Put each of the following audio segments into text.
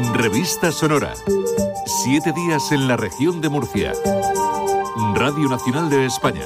Revista Sonora. 7 días en la región de Murcia. Radio Nacional de España.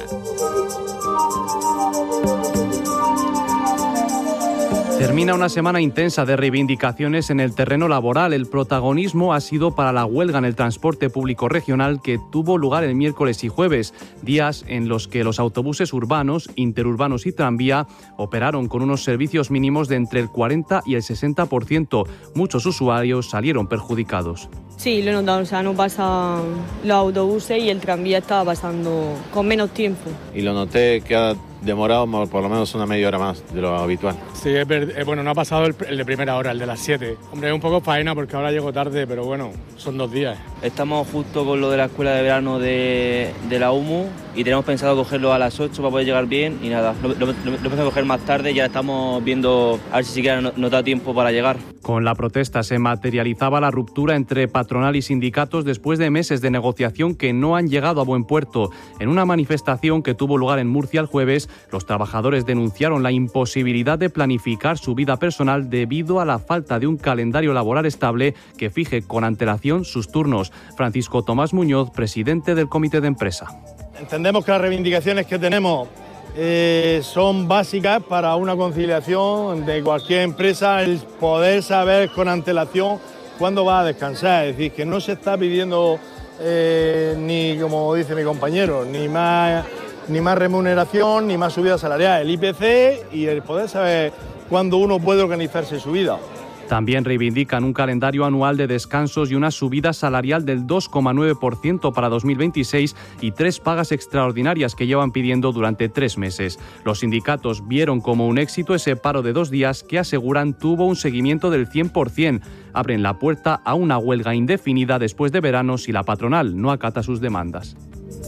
Termina una semana intensa de reivindicaciones en el terreno laboral. El protagonismo ha sido para la huelga en el transporte público regional que tuvo lugar el miércoles y jueves, días en los que los autobuses urbanos, interurbanos y tranvía operaron con unos servicios mínimos de entre el 40 y el 60%. Muchos usuarios salieron perjudicados. Sí, lo he notado, o sea, no pasan los autobuses y el tranvía estaba pasando con menos tiempo. Y lo noté que ha demorado por lo menos una media hora más de lo habitual. Sí, bueno, no ha pasado el de primera hora, el de las 7. Hombre, es un poco faena porque ahora llego tarde, pero bueno, son 2 días. Estamos justo con lo de la escuela de verano de la UMU y tenemos pensado cogerlo a las 8 para poder llegar bien y nada, lo pensamos coger más tarde, ya estamos viendo a ver si siquiera nos da tiempo para llegar. Con la protesta se materializaba la ruptura entre patronal y sindicatos después de meses de negociación que no han llegado a buen puerto. En una manifestación que tuvo lugar en Murcia el jueves, los trabajadores denunciaron la imposibilidad de planificar su vida personal debido a la falta de un calendario laboral estable que fije con antelación sus turnos. Francisco Tomás Muñoz, presidente del Comité de Empresa. Entendemos que las reivindicaciones que tenemos son básicas para una conciliación de cualquier empresa, el poder saber con antelación cuándo va a descansar. Es decir, que no se está pidiendo ni, como dice mi compañero, ni más remuneración, ni más subida salarial. El IPC y el poder saber cuándo uno puede organizarse su vida. También reivindican un calendario anual de descansos y una subida salarial del 2,9% para 2026 y 3 pagas extraordinarias que llevan pidiendo durante 3 meses. Los sindicatos vieron como un éxito ese paro de 2 días que aseguran tuvo un seguimiento del 100%. Abren la puerta a una huelga indefinida después de verano si la patronal no acata sus demandas.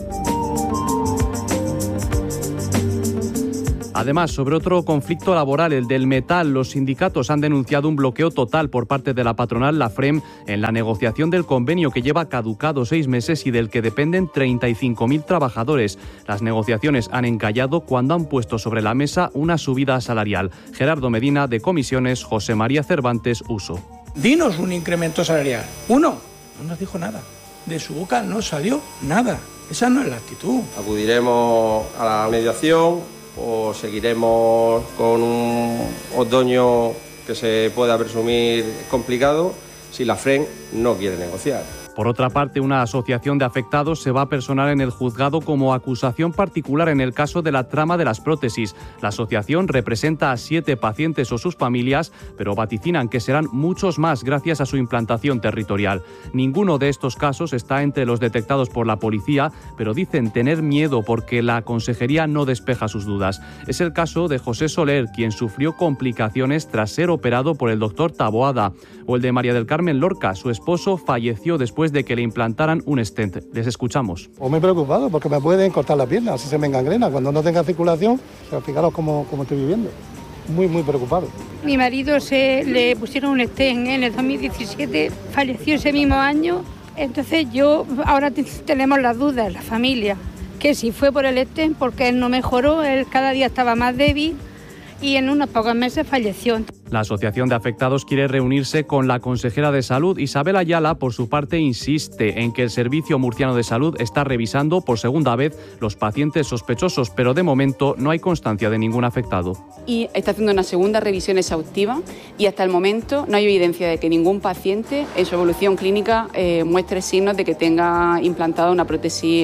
Además, sobre otro conflicto laboral, el del metal, los sindicatos han denunciado un bloqueo total por parte de la patronal, la FREM, en la negociación del convenio que lleva caducado 6 meses y del que dependen 35.000 trabajadores. Las negociaciones han encallado cuando han puesto sobre la mesa una subida salarial. Gerardo Medina, de Comisiones, José María Cervantes, Uso. Dinos un incremento salarial. No nos dijo nada. De su boca no salió nada. Esa no es la actitud. Acudiremos a la mediación o seguiremos con un otoño que se pueda presumir complicado si la FREM no quiere negociar. Por otra parte, una asociación de afectados se va a personar en el juzgado como acusación particular en el caso de la trama de las prótesis. La asociación representa a 7 pacientes o sus familias, pero vaticinan que serán muchos más gracias a su implantación territorial. Ninguno de estos casos está entre los detectados por la policía, pero dicen tener miedo porque la consejería no despeja sus dudas. Es el caso de José Soler, quien sufrió complicaciones tras ser operado por el doctor Taboada, o el de María del Carmen Lorca. Su esposo falleció después de que le implantaran un stent. Les escuchamos. Muy preocupado porque me pueden cortar la pierna, si se me engangrena. Cuando no tenga circulación, fijaros cómo estoy viviendo. Muy preocupado. Mi marido le pusieron un stent en el 2017, falleció ese mismo año. Entonces ahora tenemos las dudas, la familia, que si fue por el stent, porque él no mejoró, él cada día estaba más débil y en unos pocos meses falleció. La Asociación de Afectados quiere reunirse con la consejera de Salud. Isabel Ayala, por su parte, insiste en que el Servicio Murciano de Salud está revisando por segunda vez los pacientes sospechosos, pero de momento no hay constancia de ningún afectado. Y está haciendo una segunda revisión exhaustiva y hasta el momento no hay evidencia de que ningún paciente en su evolución clínica muestre signos de que tenga implantada una prótesis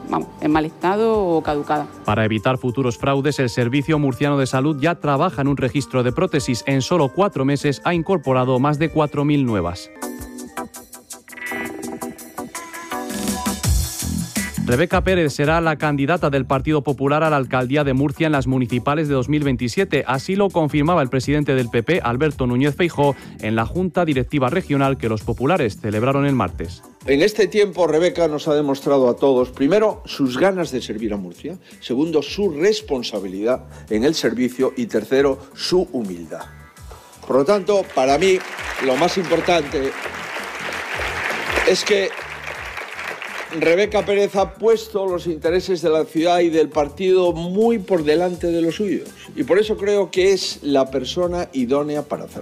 en mal estado o caducada. Para evitar futuros fraudes, el Servicio Murciano de Salud ya trabaja en un registro de prótesis. En solo 4 meses ha incorporado más de 4.000 nuevas. Rebeca Pérez será la candidata del Partido Popular a la alcaldía de Murcia en las municipales de 2027. Así lo confirmaba el presidente del PP, Alberto Núñez Feijóo, en la Junta Directiva Regional que los populares celebraron el martes. En este tiempo, Rebeca nos ha demostrado a todos, primero, sus ganas de servir a Murcia, segundo, su responsabilidad en el servicio y tercero, su humildad. Por lo tanto, para mí, lo más importante es que Rebeca Pérez ha puesto los intereses de la ciudad y del partido muy por delante de los suyos. Y por eso creo que es la persona idónea para hacerlo.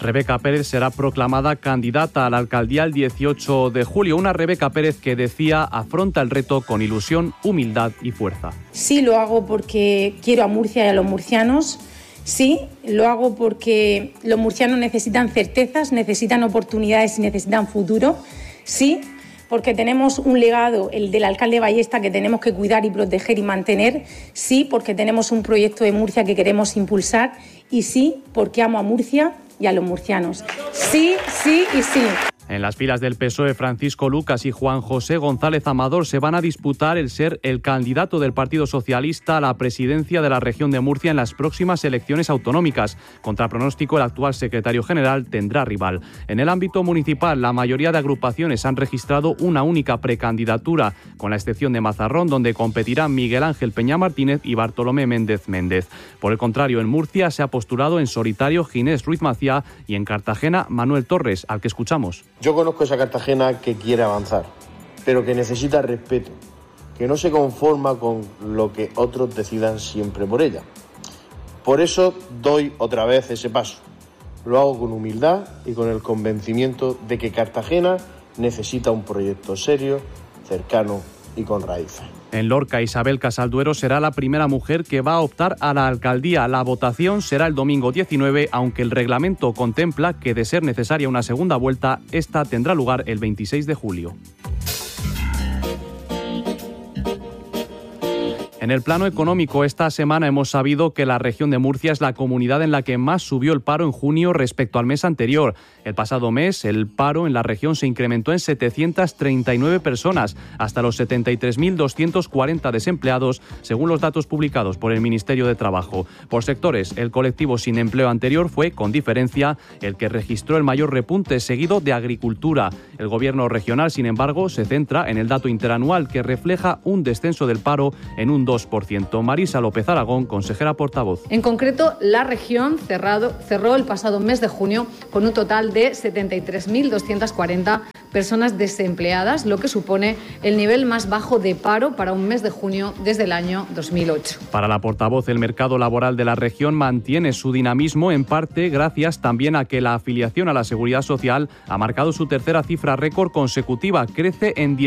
Rebeca Pérez será proclamada candidata a la alcaldía el 18 de julio. Una Rebeca Pérez que decía afronta el reto con ilusión, humildad y fuerza. Sí, lo hago porque quiero a Murcia y a los murcianos. Sí, lo hago porque los murcianos necesitan certezas, necesitan oportunidades y necesitan futuro. Sí, porque tenemos un legado, el del alcalde Ballesta, que tenemos que cuidar y proteger y mantener. Sí, porque tenemos un proyecto de Murcia que queremos impulsar. Y sí, porque amo a Murcia y a los murcianos. Sí, sí y sí. En las filas del PSOE, Francisco Lucas y Juan José González Amador se van a disputar el ser el candidato del Partido Socialista a la presidencia de la región de Murcia en las próximas elecciones autonómicas. Contra pronóstico, el actual secretario general tendrá rival. En el ámbito municipal, la mayoría de agrupaciones han registrado una única precandidatura, con la excepción de Mazarrón, donde competirán Miguel Ángel Peña Martínez y Bartolomé Méndez Méndez. Por el contrario, en Murcia se ha postulado en solitario Ginés Ruiz Maciá y en Cartagena Manuel Torres, al que escuchamos. Yo conozco esa Cartagena que quiere avanzar, pero que necesita respeto, que no se conforma con lo que otros decidan siempre por ella. Por eso doy otra vez ese paso. Lo hago con humildad y con el convencimiento de que Cartagena necesita un proyecto serio, cercano y con raíces. En Lorca, Isabel Casalduero será la primera mujer que va a optar a la alcaldía. La votación será el domingo 19, aunque el reglamento contempla que, de ser necesaria una segunda vuelta, esta tendrá lugar el 26 de julio. En el plano económico, esta semana hemos sabido que la región de Murcia es la comunidad en la que más subió el paro en junio respecto al mes anterior. El pasado mes, el paro en la región se incrementó en 739 personas, hasta los 73.240 desempleados, según los datos publicados por el Ministerio de Trabajo. Por sectores, el colectivo sin empleo anterior fue, con diferencia, el que registró el mayor repunte, seguido de agricultura. El gobierno regional, sin embargo, se centra en el dato interanual, que refleja un descenso del paro en un 2%. Marisa López Aragón, consejera portavoz. En concreto, la región cerró el pasado mes de junio con un total de 73.240 personas desempleadas, lo que supone el nivel más bajo de paro para un mes de junio desde el año 2008. Para la portavoz, el mercado laboral de la región mantiene su dinamismo, en parte gracias también a que la afiliación a la Seguridad Social ha marcado su tercera cifra récord consecutiva. Crece en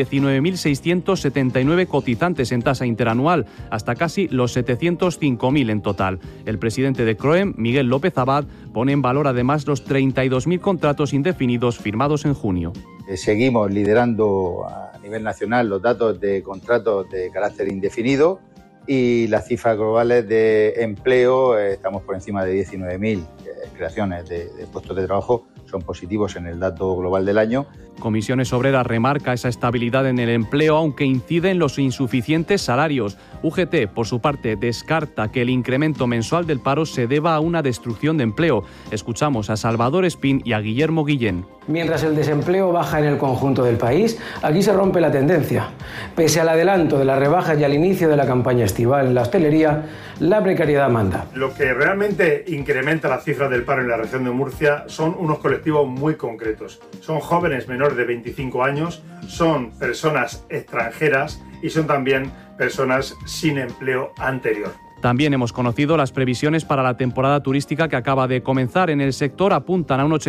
19.679 cotizantes en tasa interanual, hasta casi los 705.000 en total. El presidente de CROEM, Miguel López Abad, pone en valor además los 32.000 contratos indefinidos firmados en junio. Seguimos liderando a nivel nacional los datos de contratos de carácter indefinido y las cifras globales de empleo, estamos por encima de 19.000 creaciones de puestos de trabajo, son positivos en el dato global del año. Comisiones Obreras remarca esa estabilidad en el empleo, aunque incide en los insuficientes salarios. UGT, por su parte, descarta que el incremento mensual del paro se deba a una destrucción de empleo. Escuchamos a Salvador Espín y a Guillermo Guillén. Mientras el desempleo baja en el conjunto del país, aquí se rompe la tendencia. Pese al adelanto de las rebajas y al inicio de la campaña estival en la hostelería, la precariedad manda. Lo que realmente incrementa las cifras del paro en la región de Murcia son unos colectivos muy concretos. Son jóvenes menores de 25 años, son personas extranjeras y son también personas sin empleo anterior. También hemos conocido las previsiones para la temporada turística que acaba de comenzar. En el sector apuntan a un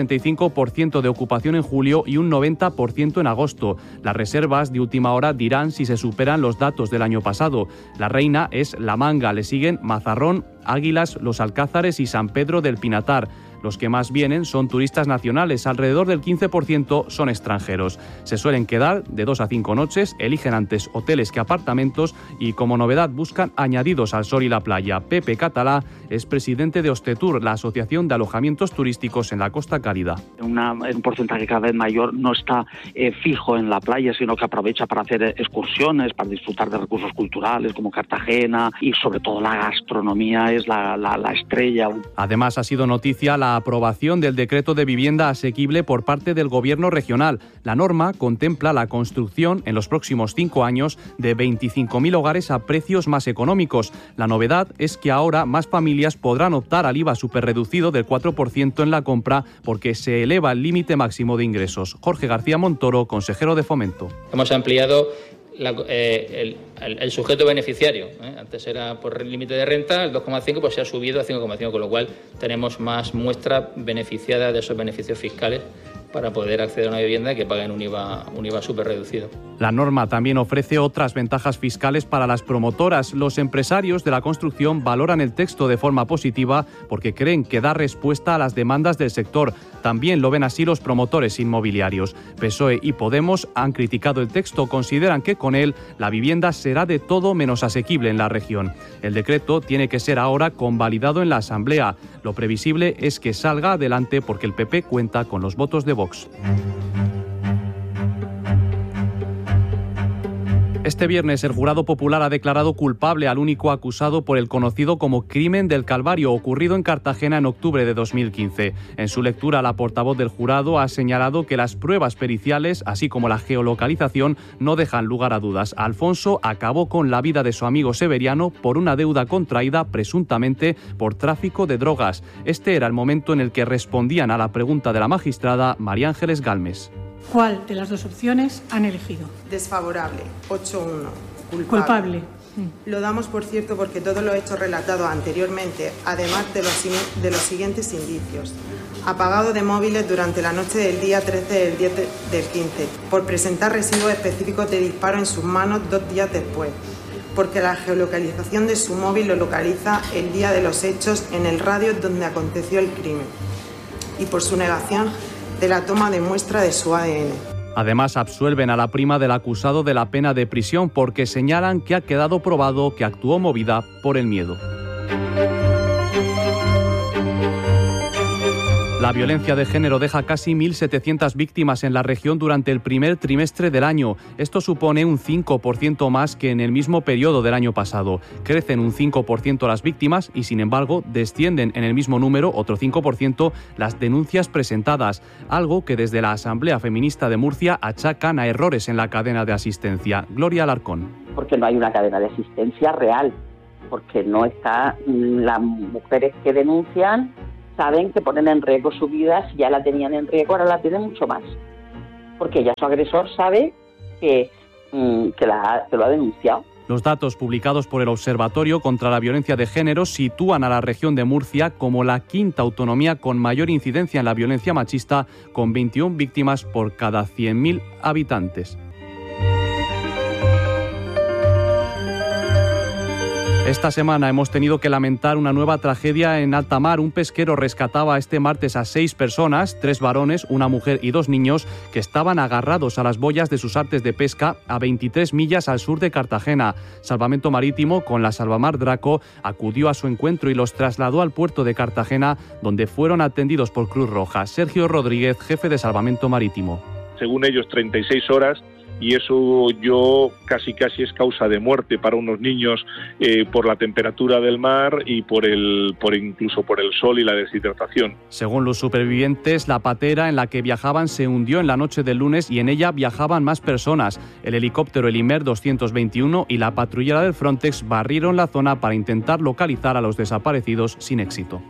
85% de ocupación en julio y un 90% en agosto. Las reservas de última hora dirán si se superan los datos del año pasado. La reina es La Manga, le siguen Mazarrón, Águilas, Los Alcázares y San Pedro del Pinatar. Los que más vienen son turistas nacionales, alrededor del 15% son extranjeros. Se suelen quedar de 2 a 5 noches, eligen antes hoteles que apartamentos y, como novedad, buscan añadidos al sol y la playa. Pepe Catalá es presidente de Ostetur, la asociación de alojamientos turísticos en la Costa Cálida. Un porcentaje cada vez mayor no está fijo en la playa, sino que aprovecha para hacer excursiones, para disfrutar de recursos culturales como Cartagena, y sobre todo la gastronomía es la estrella. Además, ha sido noticia la aprobación del decreto de vivienda asequible por parte del Gobierno regional. La norma contempla la construcción en los próximos 5 años de 25.000 hogares a precios más económicos. La novedad es que ahora más familias podrán optar al IVA superreducido del 4% en la compra, porque se eleva el límite máximo de ingresos. Jorge García Montoro, consejero de Fomento. Hemos ampliado el sujeto beneficiario. Antes era por límite de renta, el 2,5, pues se ha subido a 5,5, con lo cual tenemos más muestras beneficiadas de esos beneficios fiscales para poder acceder a una vivienda que paguen un IVA súper reducido. La norma también ofrece otras ventajas fiscales para las promotoras. Los empresarios de la construcción valoran el texto de forma positiva porque creen que da respuesta a las demandas del sector. También lo ven así los promotores inmobiliarios. PSOE y Podemos han criticado el texto, consideran que con él la vivienda será de todo menos asequible en la región. El decreto tiene que ser ahora convalidado en la Asamblea. Lo previsible es que salga adelante porque el PP cuenta con los votos de Vox. Este viernes el jurado popular ha declarado culpable al único acusado por el conocido como Crimen del Calvario, ocurrido en Cartagena en octubre de 2015. En su lectura, la portavoz del jurado ha señalado que las pruebas periciales, así como la geolocalización, no dejan lugar a dudas. Alfonso acabó con la vida de su amigo Severiano por una deuda contraída presuntamente por tráfico de drogas. Este era el momento en el que respondían a la pregunta de la magistrada María Ángeles Galmes. ¿Cuál de las dos opciones han elegido? Desfavorable, 8-1. Culpable. Lo damos por cierto porque todos los hechos relatados anteriormente, además de los siguientes indicios. Apagado de móviles durante la noche del día 13 del 10 del 15, por presentar residuos específicos de disparo en sus manos 2 días después, porque la geolocalización de su móvil lo localiza el día de los hechos en el radio donde aconteció el crimen, y por su negación de la toma de muestra de su ADN. Además, absuelven a la prima del acusado de la pena de prisión porque señalan que ha quedado probado que actuó movida por el miedo. La violencia de género deja casi 1.700 víctimas en la región durante el primer trimestre del año. Esto supone un 5% más que en el mismo periodo del año pasado. Crecen un 5% las víctimas y, sin embargo, descienden en el mismo número, otro 5%, las denuncias presentadas, algo que desde la Asamblea Feminista de Murcia achacan a errores en la cadena de asistencia. Gloria Alarcón. Porque no hay una cadena de asistencia real, porque no está las mujeres que denuncian saben que ponen en riesgo su vida, si ya la tenían en riesgo, ahora la tienen mucho más. Porque ya su agresor sabe que lo ha denunciado. Los datos publicados por el Observatorio contra la Violencia de Género sitúan a la región de Murcia como la quinta autonomía con mayor incidencia en la violencia machista, con 21 víctimas por cada 100.000 habitantes. Esta semana hemos tenido que lamentar una nueva tragedia en alta mar. Un pesquero rescataba este martes a 6 personas, 3 varones, una mujer y 2 niños, que estaban agarrados a las boyas de sus artes de pesca a 23 millas al sur de Cartagena. Salvamento Marítimo, con la Salvamar Draco, acudió a su encuentro y los trasladó al puerto de Cartagena, donde fueron atendidos por Cruz Roja. Sergio Rodríguez, jefe de Salvamento Marítimo. Según ellos, 36 horas. Y eso casi es causa de muerte para unos niños por la temperatura del mar y incluso por el sol y la deshidratación. Según los supervivientes, la patera en la que viajaban se hundió en la noche del lunes y en ella viajaban más personas. El helicóptero Elimer 221 y la patrullera del Frontex barrieron la zona para intentar localizar a los desaparecidos sin éxito.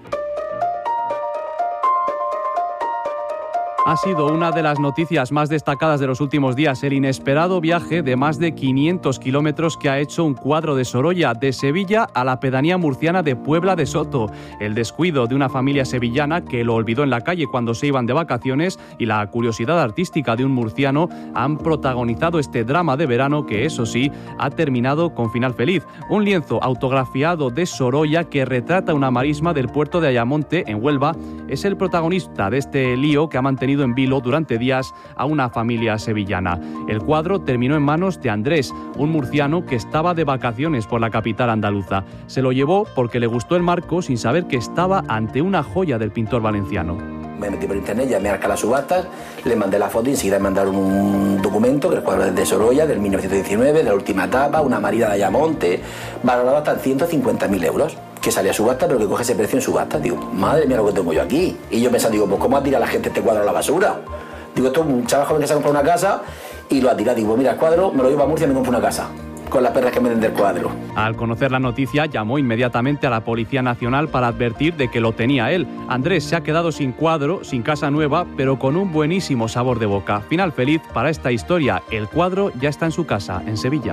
Ha sido una de las noticias más destacadas de los últimos días, el inesperado viaje de más de 500 kilómetros que ha hecho un cuadro de Sorolla, de Sevilla a la pedanía murciana de Puebla de Soto. El descuido de una familia sevillana que lo olvidó en la calle cuando se iban de vacaciones y la curiosidad artística de un murciano han protagonizado este drama de verano que, eso sí, ha terminado con final feliz. Un lienzo autografiado de Sorolla que retrata una marisma del puerto de Ayamonte, en Huelva, es el protagonista de este lío que ha mantenido en vilo durante días a una familia sevillana. El cuadro terminó en manos de Andrés, un murciano que estaba de vacaciones por la capital andaluza. Se lo llevó porque le gustó el marco sin saber que estaba ante una joya del pintor valenciano. Me metí por internet, llamé a las subastas, le mandé la foto y enseguida me mandaron un documento, que el cuadro es de Sorolla, del 1919, de la última etapa, una marina de Ayamonte, valorado hasta 150.000 euros. Que salía a subasta, pero que coge ese precio en subasta. Digo, madre mía lo que tengo yo aquí. Y yo pensando, pues ¿cómo ha tirado la gente este cuadro a la basura? Digo, esto es un chaval joven que se ha comprado una casa y lo ha tirado. Digo, mira, el cuadro me lo llevo a Murcia y me compro una casa. con las perras que me den del cuadro. Al conocer la noticia, llamó inmediatamente a la Policía Nacional para advertir de que lo tenía él. Andrés se ha quedado sin cuadro, sin casa nueva, pero con un buenísimo sabor de boca. Final feliz para esta historia. El cuadro ya está en su casa, en Sevilla.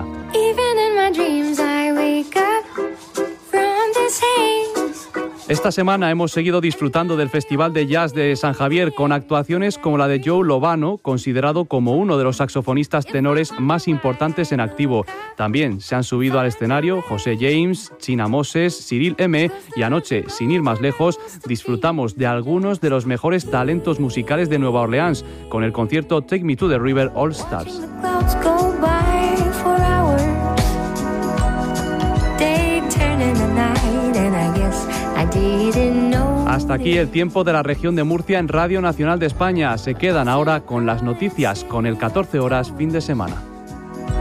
Esta semana hemos seguido disfrutando del Festival de Jazz de San Javier con actuaciones como la de Joe Lovano, considerado como uno de los saxofonistas tenores más importantes en activo. También se han subido al escenario José James, China Moses, Cyril M. y anoche, sin ir más lejos, disfrutamos de algunos de los mejores talentos musicales de Nueva Orleans con el concierto Take Me to the River All Stars. Hasta aquí el tiempo de la región de Murcia en Radio Nacional de España. Se quedan ahora con las noticias, con el 14 horas fin de semana.